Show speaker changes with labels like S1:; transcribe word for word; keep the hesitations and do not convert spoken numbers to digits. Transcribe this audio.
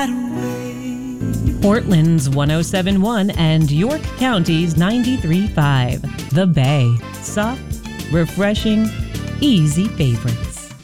S1: that way.
S2: Portland's one oh seven point one and York County's ninety-three point five. The Bay. Soft, refreshing, easy favorite.